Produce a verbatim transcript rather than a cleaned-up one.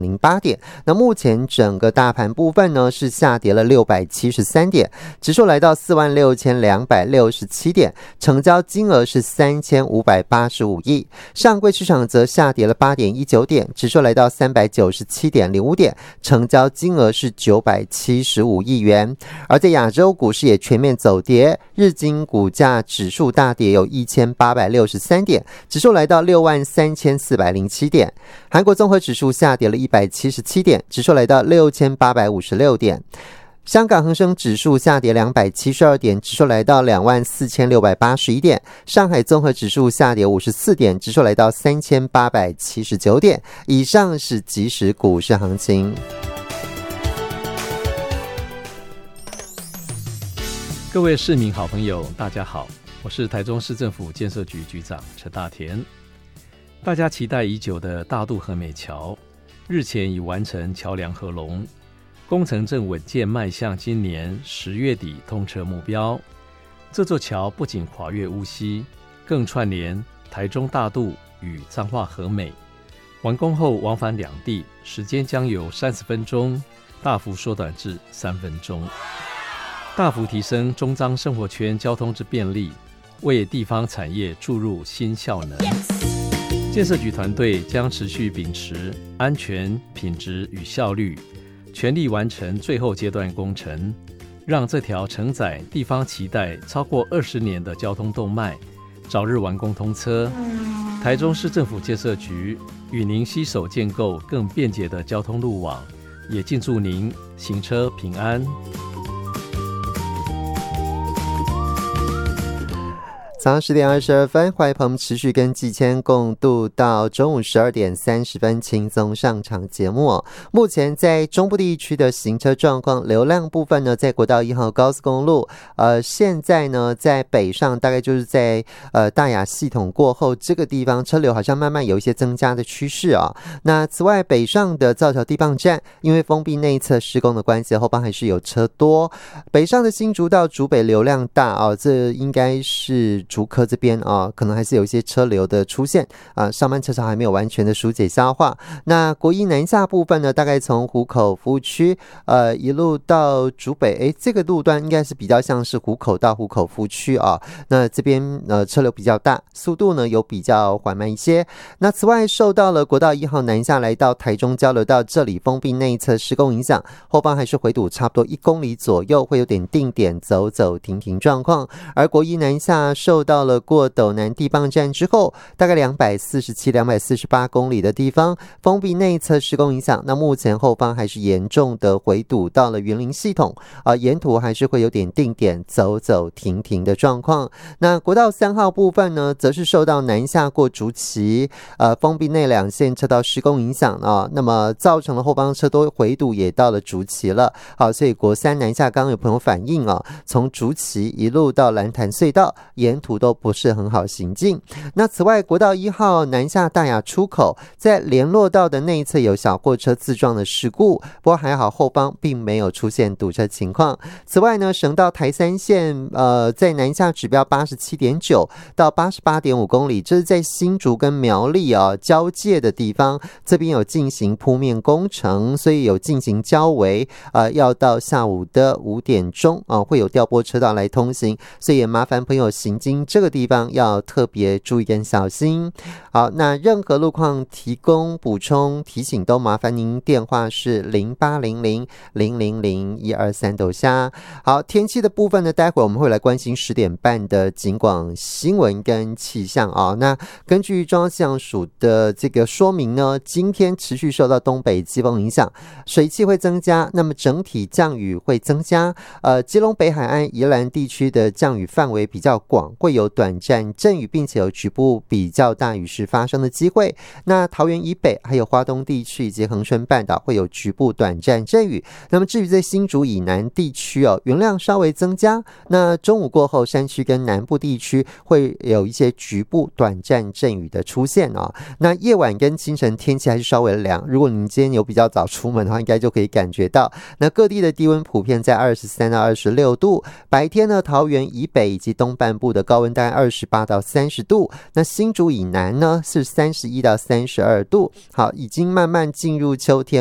零八点。那目前整个大盘部分呢是下跌了六百七十三点，指数来到四万六千两百六十七点，成交金额是三千五百八十五亿。上柜市场则下跌了八点一九点，指数来到三百九十七点零五点，成交金额是九百七十五亿元。而在亚洲股市也全面走跌，日经股价指数大跌有一千八百六十三点，指数来到六万三千四百零七点。韩国综合指数下跌了一百七十七点，指数来到六千八百五十六点。香港恒生指数下跌两百七十二点，指数来到两万四千六百八十一点。上海综合指数下跌五十四点，指数来到三千八百七十九点。以上是即时股市行情。 各位市民好朋友，大家好，我是台中市政府建设局局长陈大田。大家期待已久的大渡和美桥日前已完成桥梁合龙，工程正稳健迈向今年十月底通车目标。这座桥不仅跨越乌溪，更串联台中大渡与彰化和美，完工后往返两地时间将由三十分钟大幅缩短至三分钟，大幅提升中彰生活圈交通之便利，为地方产业注入新效能。建设局团队将持续秉持安全、品质与效率，全力完成最后阶段工程，让这条承载地方期待超过二十年的交通动脉早日完工通车。台中市政府建设局与您携手建构更便捷的交通路网，也敬祝您行车平安。 早上十点二十二分，欢迎朋友们持续跟季谦共度到中午十二点三十分轻松上场节目、哦、目前在中部地区的行车状况，流量部分呢，在国道一号高速公路，呃，现在呢在北上，大概就是在呃大雅系统过后这个地方，车流好像慢慢有一些增加的趋势啊。那此外，北上的造桥地磅站，因为封闭内侧施工的关系，后方还是有车多。北上的新竹到竹北流量大啊，这应该是竹科这边啊，可能还是有一些车流的出现啊，上班车潮还没有完全的疏解消化。那国一南下部分呢，大概从湖口服务区呃一路到竹北，诶，这个路段应该是比较像是湖口到湖口服务区啊。那这边呃车流比较大，速度呢有比较缓慢一些。那此外，受到了国道一号南下来到台中交流道这里封闭内侧施工影响，后方还是回堵差不多一公里左右，会有点定点走走停停状况。而国一南下受到了过斗南地磅站之后，大概两百四十七、两百四十八公里的地方封闭内侧施工影响，那目前后方还是严重的回堵到了云林系统啊、呃，沿途还是会有点定点走走停停的状况。那国道三号部分呢，则是受到南下过竹崎呃封闭内两线车道施工影响啊，那么造成了后方车多回堵也到了竹崎了。好，所以国三南下刚刚有朋友反映啊，从竹崎一路到蓝潭隧道，沿途都不是很好行进。那此外，国道一号南下大雅出口，在联络道的内侧有小货车自撞的事故，不过还好后方并没有出现堵车情况。此外呢，省道台三线呃，在南下指标 八十七点九 到 八十八点五公里，这是在新竹跟苗栗啊交界的地方，这边有进行铺面工程，所以有进行交围，呃，要到下午的五点钟啊，会有调拨车道来通行，所以也麻烦朋友行经这个地方要特别注意跟小心。好，那任何路况提供补充提醒都麻烦您电话是零八零零零零零一二三抖虾。好，天气的部分呢，待会我们会来关心十点半的警广新闻跟气象啊。那根据中央气象署的这个说明呢，今天持续受到东北季风影响，水汽会增加，那么整体降雨会增加。呃，基隆北海岸、宜兰地区的降雨范围比较广，会有短暂阵雨，并且有局部比较大雨势发生的机会。那桃园以北还有花东地区以及恒春半岛会有局部短暂阵雨。那么至于在新竹以南地区哦，云量稍微增加。那中午过后，山区跟南部地区会有一些局部短暂阵雨的出现哦。那夜晚跟清晨天气还是稍微凉，如果你今天有比较早出门的话，应该就可以感觉到。那各地的低温普遍在二十三到二十六度。白天呢，桃园以北以及东半部的高温大概二十八到三十度。那新竹以南呢是三十一到三十二度。好，已经慢慢进入秋天。